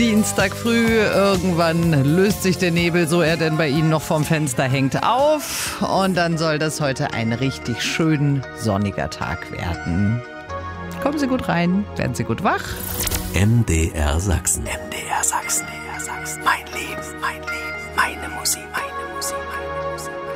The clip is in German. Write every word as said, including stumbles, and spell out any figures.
Dienstag früh, irgendwann löst sich der Nebel, so er denn bei Ihnen noch vorm Fenster hängt, auf. Und dann soll das heute ein richtig schön sonniger Tag werden. Kommen Sie gut rein, werden Sie gut wach. M D R Sachsen. M D R Sachsen. Mein Leben, mein Leben, meine Musik, meine Musik, meine Musik.